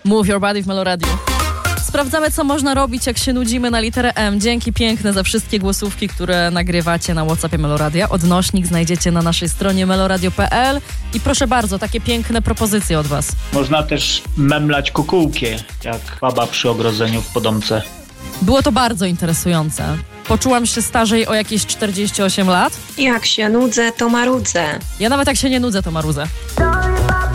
Move Your Body w Meloradio. Sprawdzamy, co można robić, jak się nudzimy na literę M. Dzięki piękne za wszystkie głosówki, które nagrywacie na WhatsAppie Meloradia. Odnośnik znajdziecie na naszej stronie meloradio.pl i proszę bardzo, takie piękne propozycje od was. Można też memlać kukułkie, jak baba przy ogrodzeniu w Podomce. Było to bardzo interesujące. Poczułam się starzej o jakieś 48 lat. Jak się nudzę, to marudzę. Ja nawet jak się nie nudzę, to marudzę.